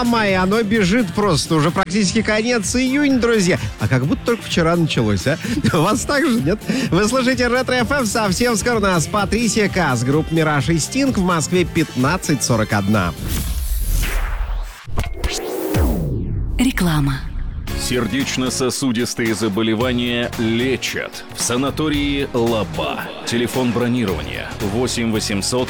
мама, и оно бежит просто. Уже практически конец июня, друзья. А как будто только вчера началось, а? У вас так же, нет? Вы слушаете Ретро ФМ. Совсем скоро у нас Патрисия Каас, группа «Мираж» и «Стинг» в Москве 15:41. Реклама. Сердечно-сосудистые заболевания лечат в санатории «Лаба». Телефон бронирования 8 800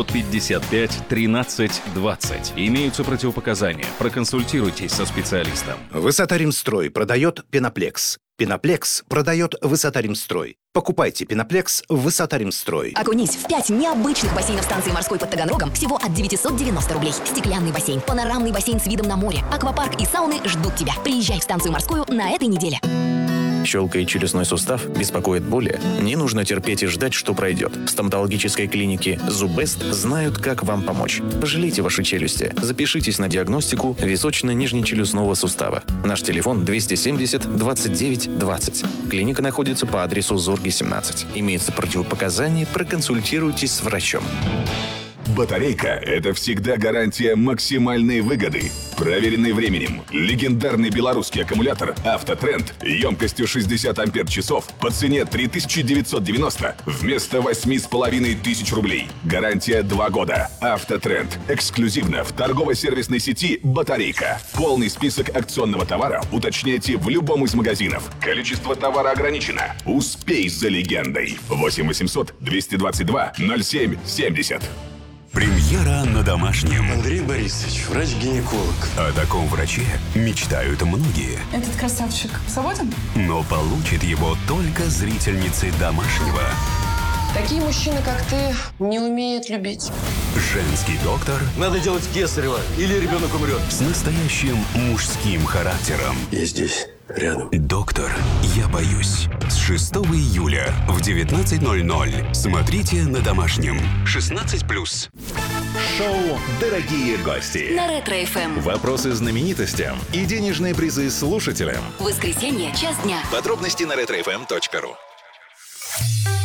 555 13 20. Имеются противопоказания. Проконсультируйтесь со специалистом. Высота Римстрой продает Пеноплекс. Пеноплекс продает Высота Римстрой. Покупайте Пеноплекс в Высота Римстрой. Окунись в 5 необычных бассейнов станции морской под Таганрогом всего от 990 рублей. Стеклянный бассейн, панорамный бассейн с видом на море, аквапарк и сауны ждут тебя. Приезжай в станцию морскую на этой неделе. Щелкает челюстной сустав, беспокоит боли? Не нужно терпеть и ждать, что пройдет. В стоматологической клинике «Зубест» знают, как вам помочь. Пожалейте ваши челюсти. Запишитесь на диагностику височно-нижнечелюстного сустава. Наш телефон 270 29 20. Клиника находится по адресу Зорги, 17. Имеются противопоказания, проконсультируйтесь с врачом. Батарейка – это всегда гарантия максимальной выгоды. Проверенный временем, легендарный белорусский аккумулятор «Автотренд» емкостью 60 ампер-часов по цене 3990 вместо 8500 рублей. Гарантия 2 года. «Автотренд» эксклюзивно в торгово-сервисной сети «Батарейка». Полный список акционного товара уточняйте в любом из магазинов. Количество товара ограничено. Успей за легендой. 8 800 222 07 70. Премьера на домашнем. Андрей Борисович, врач-гинеколог. О таком враче мечтают многие. Этот красавчик свободен? Но получит его только зрительницы домашнего. Такие мужчины, как ты, не умеют любить. Женский доктор. Надо делать кесарево, или ребенок умрет. С настоящим мужским характером. Я здесь, рядом. Доктор, я боюсь. С 6 июля в 19:00. Смотрите на домашнем. 16+. Шоу «Дорогие гости». На Ретро ФМ. Вопросы знаменитостям и денежные призы слушателям. Воскресенье, час дня. Подробности на retrofm.ru.